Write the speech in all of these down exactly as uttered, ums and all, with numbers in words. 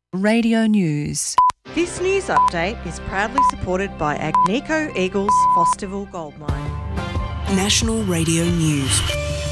Radio News. This news update is proudly supported by Agnico Eagles Fosterville Gold Mine. National Radio News.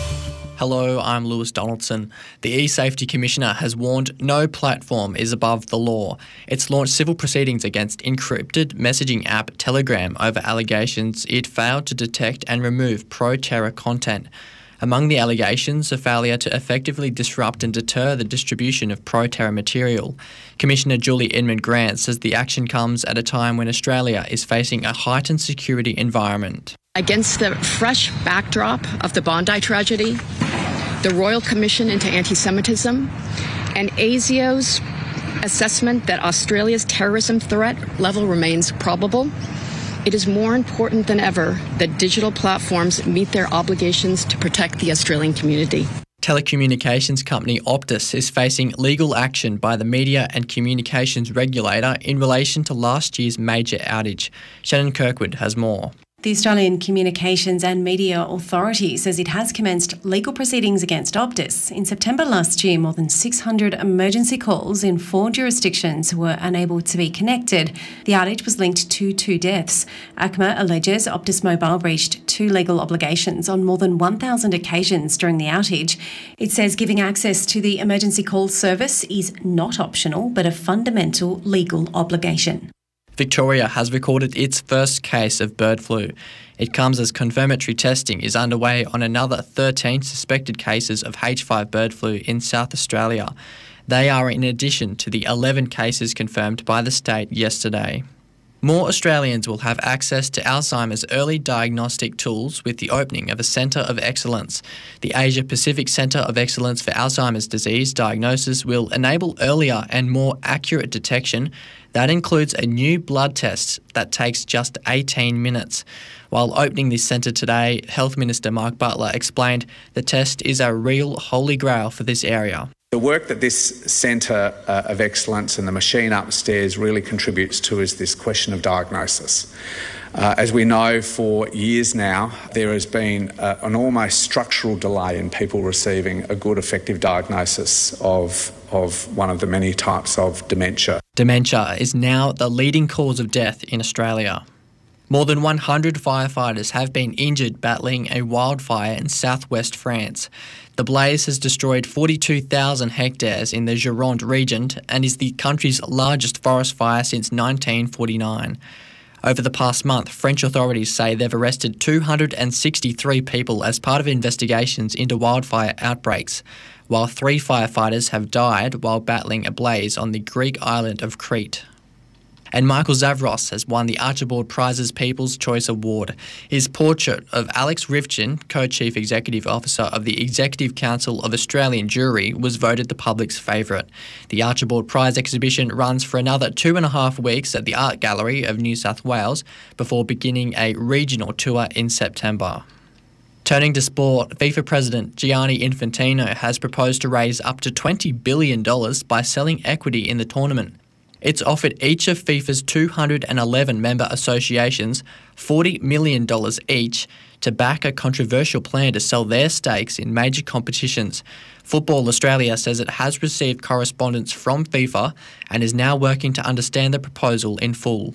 Hello, I'm Lewis Donaldson. The e-Safety Commissioner has warned no platform is above the law. It's launched civil proceedings against encrypted messaging app Telegram over allegations it failed to detect and remove pro-terror content. Among the allegations, a failure to effectively disrupt and deter the distribution of pro-terror material. Commissioner Julie Inman-Grant says the action comes at a time when Australia is facing a heightened security environment. Against the fresh backdrop of the Bondi tragedy, the Royal Commission into Anti-Semitism, and A S I O's assessment that Australia's terrorism threat level remains probable, it is more important than ever that digital platforms meet their obligations to protect the Australian community. Telecommunications company Optus is facing legal action by the Media and Communications Regulator in relation to last year's major outage. Shannon Kirkwood has more. The Australian Communications and Media Authority says it has commenced legal proceedings against Optus. In September last year, more than six hundred emergency calls in four jurisdictions were unable to be connected. The outage was linked to two deaths. ACMA alleges Optus Mobile breached two legal obligations on more than one thousand occasions during the outage. It says giving access to the emergency call service is not optional, but a fundamental legal obligation. Victoria has recorded its first case of bird flu. It comes as confirmatory testing is underway on another thirteen suspected cases of H five bird flu in South Australia. They are in addition to the eleven cases confirmed by the state yesterday. More Australians will have access to Alzheimer's early diagnostic tools with the opening of a Centre of Excellence. The Asia Pacific Centre of Excellence for Alzheimer's Disease Diagnosis will enable earlier and more accurate detection. That includes a new blood test that takes just eighteen minutes. While opening this centre today, Health Minister Mark Butler explained the test is a real holy grail for this area. The work that this Centre uh, of Excellence and the machine upstairs really contributes to is this question of diagnosis. Uh, as we know, for years now, there has been uh, an almost structural delay in people receiving a good, effective diagnosis of, of one of the many types of dementia. Dementia is now the leading cause of death in Australia. More than one hundred firefighters have been injured battling a wildfire in southwest France. The blaze has destroyed forty-two thousand hectares in the Gironde region and is the country's largest forest fire since nineteen forty-nine. Over the past month, French authorities say they've arrested two hundred sixty-three people as part of investigations into wildfire outbreaks, while three firefighters have died while battling a blaze on the Greek island of Crete. And Michael Zavros has won the Archibald Prizes People's Choice Award. His portrait of Alex Rifchin, Co-Chief Executive Officer of the Executive Council of Australian Jury, was voted the public's favourite. The Archibald Prize exhibition runs for another two and a half weeks at the Art Gallery of New South Wales before beginning a regional tour in September. Turning to sport, FIFA President Gianni Infantino has proposed to raise up to twenty billion dollars by selling equity in the tournament. It's offered each of FIFA's two hundred eleven member associations forty million dollars each to back a controversial plan to sell their stakes in major competitions. Football Australia says it has received correspondence from FIFA and is now working to understand the proposal in full.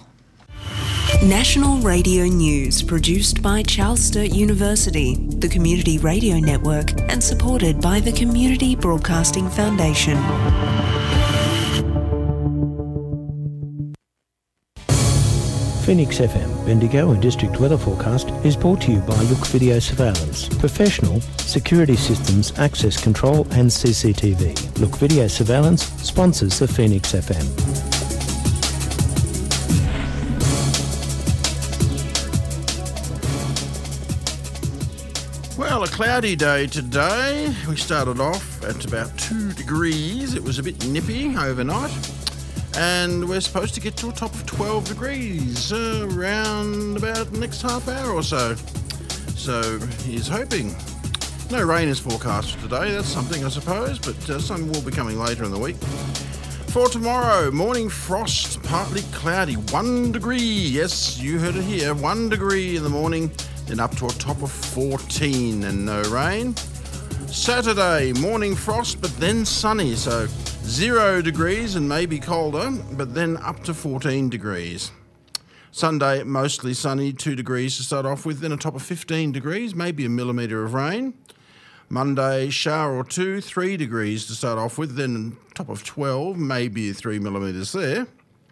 National Radio News, produced by Charles Sturt University, the Community Radio Network, and supported by the Community Broadcasting Foundation. Phoenix F M, Bendigo and District Weather Forecast is brought to you by Look Video Surveillance. Professional security systems, access control and C C T V. Look Video Surveillance sponsors the Phoenix F M. Well, a cloudy day today. We started off at about two degrees. It was a bit nippy overnight. And we're supposed to get to a top of twelve degrees uh, around about the next half hour or so. So he's hoping. No rain is forecast for today. That's something, I suppose, but uh, some will be coming later in the week. For tomorrow, morning frost, partly cloudy, one degree. Yes, you heard it here, one degree in the morning, then up to a top of fourteen and no rain. Saturday, morning frost, but then sunny, so Zero degrees and maybe colder, but then up to fourteen degrees. Sunday, mostly sunny, two degrees to start off with, then a top of fifteen degrees, maybe a millimetre of rain. Monday, shower or two, three degrees to start off with, then top of twelve, maybe three millimetres there.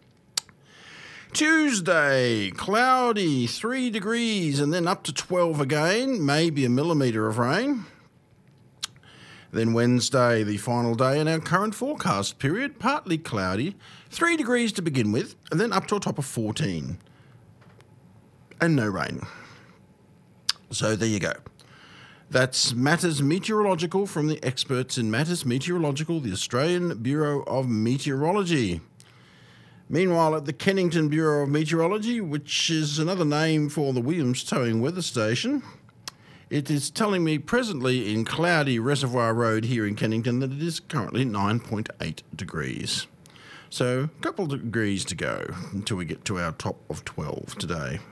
Tuesday, cloudy, three degrees, and then up to twelve again, maybe a millimetre of rain. Then Wednesday, the final day in our current forecast period, partly cloudy, three degrees to begin with, and then up to a top of fourteen. And no rain. So there you go. That's Matters Meteorological from the experts in Matters Meteorological, the Australian Bureau of Meteorology. Meanwhile, at the Kennington Bureau of Meteorology, which is another name for the Williams Towing Weather Station, it is telling me presently in cloudy Reservoir Road here in Kennington that it is currently nine point eight degrees. So a couple of degrees to go until we get to our top of twelve today.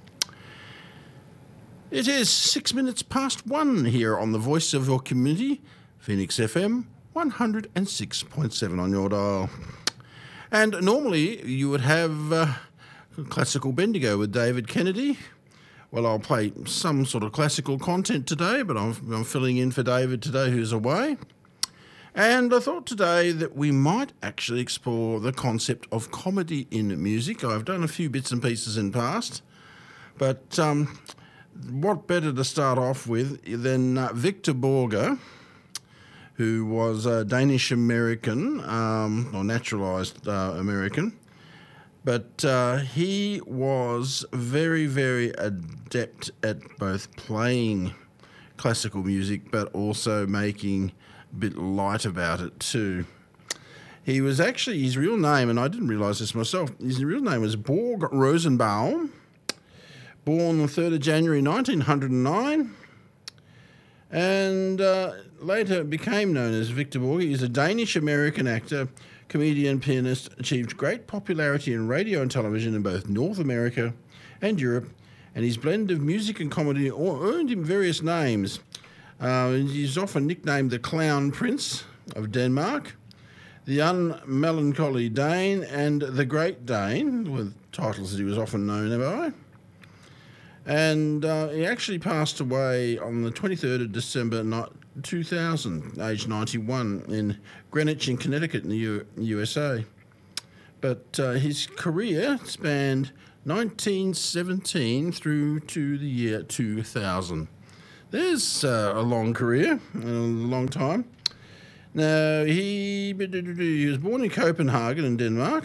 It is six minutes past one here on the voice of your community, Phoenix F M one oh six point seven on your dial. And normally you would have uh, Classical Bendigo with David Kennedy. Well, I'll play some sort of classical content today, but I'm, I'm filling in for David today, who's away. And I thought today that we might actually explore the concept of comedy in music. I've done a few bits and pieces in past, but um, what better to start off with than uh, Victor Borge, who was a Danish-American, um, or naturalised uh, American. But uh, he was very, very adept at both playing classical music but also making a bit light about it too. He was actually, his real name, and I didn't realise this myself, his real name was Borge Rosenbaum, born the third of January nineteen oh nine, and uh, later became known as Victor Borge. He's a Danish-American actor, comedian, pianist, achieved great popularity in radio and television in both North America and Europe, and his blend of music and comedy earned him various names. Uh, he's often nicknamed the Clown Prince of Denmark, the Unmelancholy Dane, and the Great Dane, with titles that he was often known by. And uh, he actually passed away on the twenty-third of December two thousand, aged ninety-one, in Greenwich in Connecticut in the U- U S A. But uh, his career spanned nineteen seventeen through to the year two thousand. There's uh, a long career, a long time. Now, he, he was born in Copenhagen in Denmark,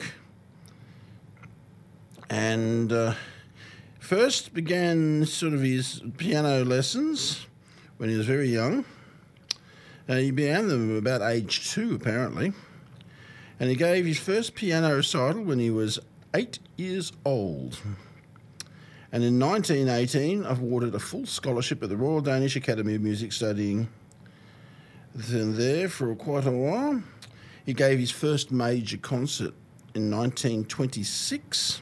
and uh, first began sort of his piano lessons when he was very young. Uh, he began them about age two, apparently. And he gave his first piano recital when he was eight years old. And in nineteen eighteen, awarded a full scholarship at the Royal Danish Academy of Music, studying there for quite a while. He gave his first major concert in nineteen twenty-six.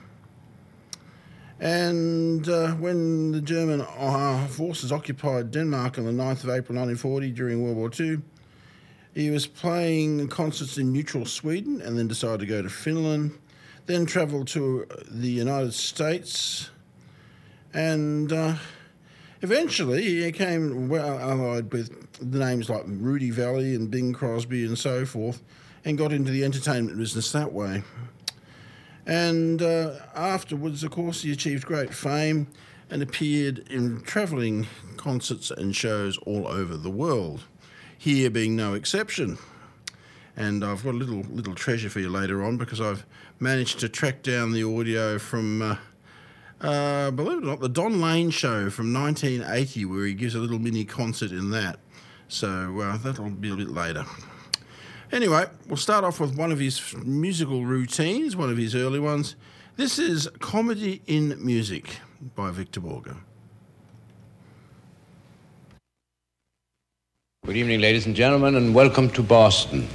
And uh, when the German uh, forces occupied Denmark on the ninth of April nineteen forty during World War Two, he was playing concerts in neutral Sweden and then decided to go to Finland, then travelled to the United States, and uh, eventually he became well allied with the names like Rudy Valley and Bing Crosby and so forth, and got into the entertainment business that way. And uh, afterwards, of course, he achieved great fame and appeared in travelling concerts and shows all over the world, here being no exception. And I've got a little little treasure for you later on, because I've managed to track down the audio from, uh, uh, believe it or not, the Don Lane Show from nineteen eighty, where he gives a little mini concert in that. So uh, that'll be a bit later. Anyway, we'll start off with one of his musical routines, one of his early ones. This is Comedy in Music by Victor Borge. Good evening, ladies and gentlemen, and welcome to Boston.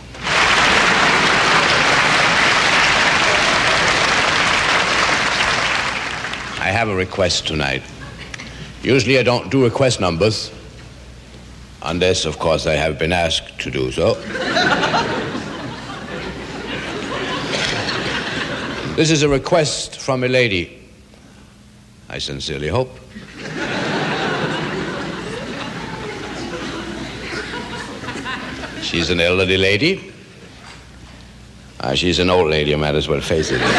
I have a request tonight. Usually I don't do request numbers, unless, of course, I have been asked to do so. This is a request from a lady. I sincerely hope. She's an elderly lady. Uh, she's an old lady, I might as well face it.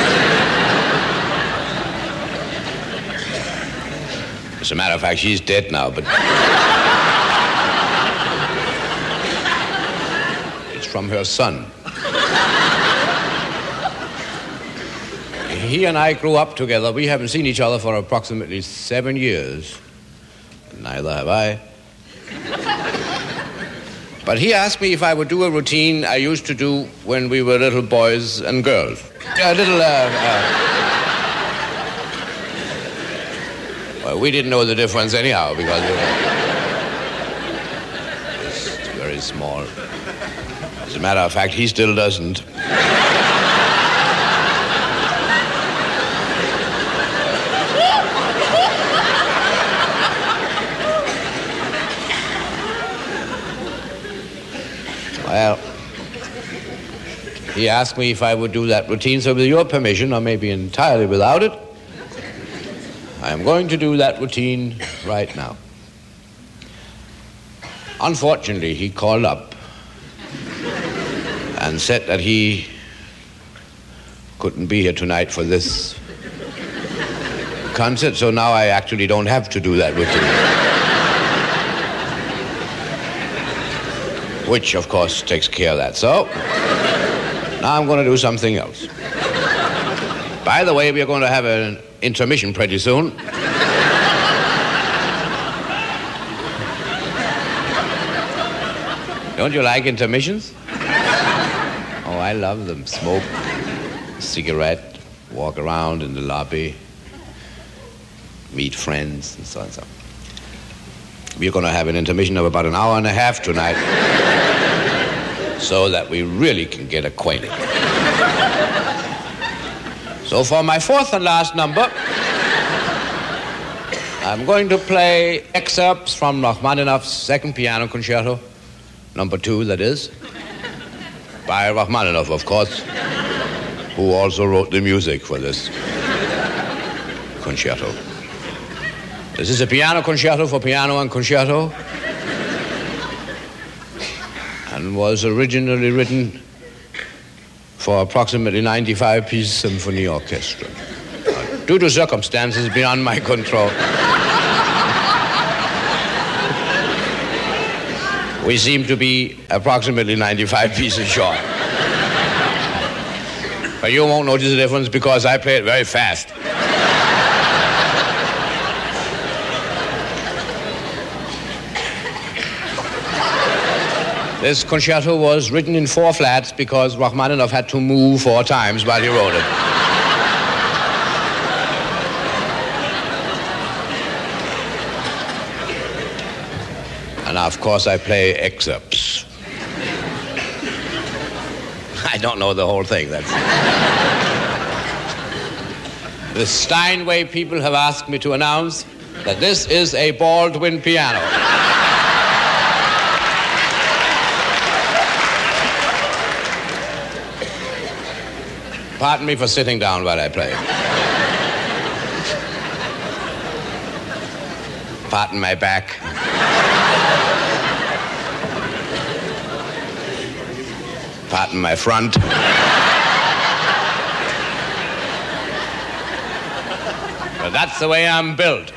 As a matter of fact, she's dead now, but... It's from her son. He and I grew up together. We haven't seen each other for approximately seven years. Neither have I. But he asked me if I would do a routine I used to do when we were little boys and girls. A little, uh, uh... Well, we didn't know the difference anyhow, because we were just very small. As a matter of fact, he still doesn't. Well, he asked me if I would do that routine, so with your permission, or maybe entirely without it, I am going to do that routine right now. Unfortunately, he called up and said that he couldn't be here tonight for this concert, so now I actually don't have to do that routine. Which, of course, takes care of that. So, now I'm going to do something else. By the way, we're going to have an intermission pretty soon. Don't you like intermissions? Oh, I love them. Smoke, cigarette, walk around in the lobby, meet friends, and so on and so on. We're going to have an intermission of about an hour and a half tonight so that we really can get acquainted. So for my fourth and last number, I'm going to play excerpts from Rachmaninoff's Second Piano Concerto, number two, that is, by Rachmaninoff, of course, who also wrote the music for this concerto. This is a piano concerto for piano and concerto, and was originally written for approximately ninety-five piece symphony orchestra. Uh, due to circumstances beyond my control, we seem to be approximately ninety-five pieces short. But you won't notice the difference because I play it very fast. This concerto was written in four flats because Rachmaninoff had to move four times while he wrote it. And of course I play excerpts. I don't know the whole thing. That's the Steinway people have asked me to announce that this is a Baldwin piano. Pardon me for sitting down while I play. Pardon my back. Pardon my front. But that's the way I'm built.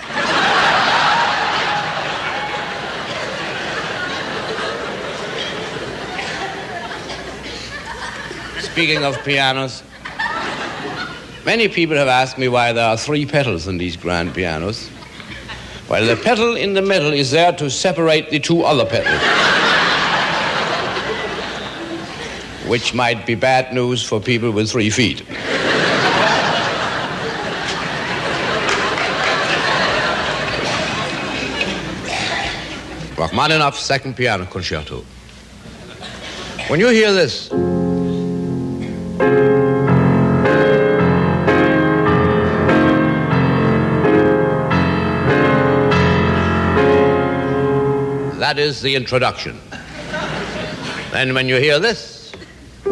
Speaking of pianos, many people have asked me why there are three pedals in these grand pianos. Well, the pedal in the middle is there to separate the two other pedals, which might be bad news for people with three feet. Rachmaninoff's Second Piano Concerto. When you hear this, that is the introduction. Then when you hear this,